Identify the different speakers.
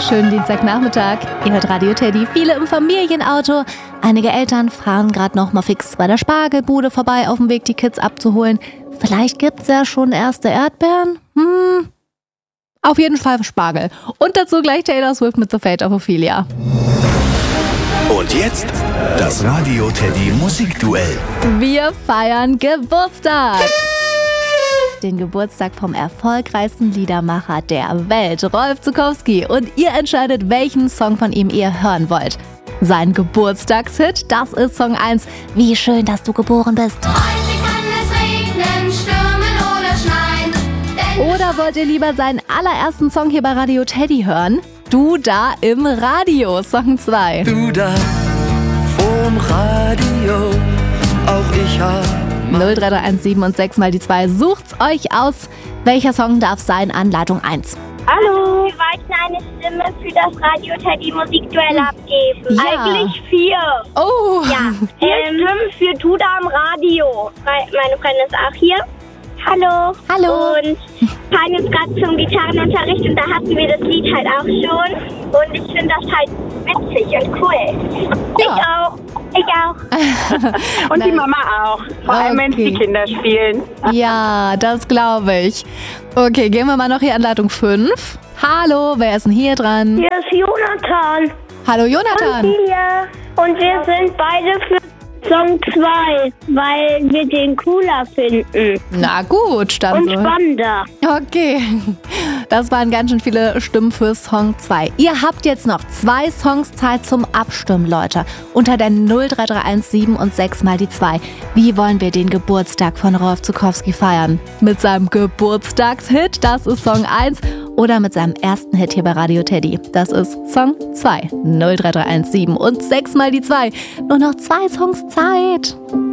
Speaker 1: wunderschönen Dienstagnachmittag. Ihr hört Radio Teddy, viele im Familienauto. Einige Eltern fahren gerade noch mal fix bei der Spargelbude vorbei, auf dem Weg die Kids abzuholen. Vielleicht gibt's ja schon erste Erdbeeren. Auf jeden Fall Spargel. Und dazu gleich Taylor Swift mit The Fate of Ophelia.
Speaker 2: Und jetzt das Radio Teddy Musikduell.
Speaker 1: Wir feiern Geburtstag. Den Geburtstag vom erfolgreichsten Liedermacher der Welt, Rolf Zuckowski. Und ihr entscheidet, welchen Song von ihm ihr hören wollt. Sein Geburtstagshit, das ist Song 1. Wie schön, dass du geboren bist.
Speaker 3: Heute kann es regnen, stürmen oder schneien.
Speaker 1: Oder wollt ihr lieber seinen allerersten Song hier bei Radio Teddy hören? Du da im Radio, Song 2.
Speaker 4: Du da vorm Radio, auch ich hab
Speaker 1: 03317 und 6 mal die 2. Sucht's euch aus. Welcher Song darf sein an Leitung 1?
Speaker 5: Hallo. Wir wollten eine Stimme für das Radio Teddy Musikduell abgeben.
Speaker 1: Ja.
Speaker 5: Eigentlich 4.
Speaker 1: Oh!
Speaker 5: Ja. 4 Stimmen für Du da am Radio. Meine Freundin ist auch hier. Hallo.
Speaker 1: Hallo.
Speaker 5: Und fahren jetzt gerade zum Gitarrenunterricht und da hatten wir das Lied halt auch schon. Und ich finde das halt witzig und cool.
Speaker 1: Ja.
Speaker 5: Ich auch.
Speaker 6: Und die Mama auch. Vor allem, wenn die Kinder spielen.
Speaker 1: Ja, das glaube ich. Okay, gehen wir mal noch hier an Leitung 5. Hallo, wer ist denn hier dran?
Speaker 5: Hier ist Jonathan.
Speaker 1: Hallo Jonathan.
Speaker 5: Und wir sind beide für Song 2, weil wir den cooler finden.
Speaker 1: Na gut, dann
Speaker 5: Und
Speaker 1: so.
Speaker 5: spannender.
Speaker 1: Okay, das waren ganz schön viele Stimmen für Song 2. Ihr habt jetzt noch 2 Songs Zeit zum Abstimmen, Leute. Unter der 03317 und 6 mal die 2. Wie wollen wir den Geburtstag von Rolf Zuckowski feiern? Mit seinem Geburtstagshit, das ist Song 1. Oder mit seinem ersten Hit hier bei Radio Teddy. Das ist Song 2. 03317 und 6 mal die 2. Nur noch 2 Songs Zeit.